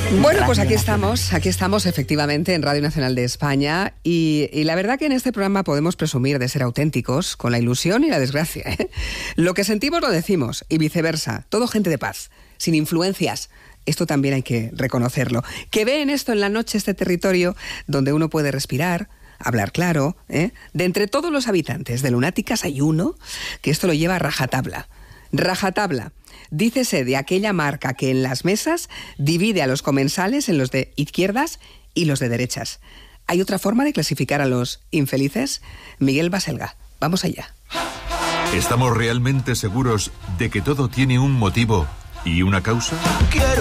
Bueno, pues aquí estamos efectivamente en Radio Nacional de España y la verdad que en este programa podemos presumir de ser auténticos con la ilusión y la desgracia, ¿eh? Lo que sentimos lo decimos y viceversa, todo gente de paz, sin influencias. Esto también hay que reconocerlo. Que ve en esto en la noche este territorio donde uno puede respirar, hablar claro, ¿eh? De entre todos los habitantes de Lunáticas hay uno que esto lo lleva a rajatabla. Rajatabla. Dícese de aquella marca que en las mesas divide a los comensales en los de izquierdas y los de derechas. ¿Hay otra forma de clasificar a los infelices? Miguel Baselga, vamos allá. ¿Estamos realmente seguros de que todo tiene un motivo y una causa?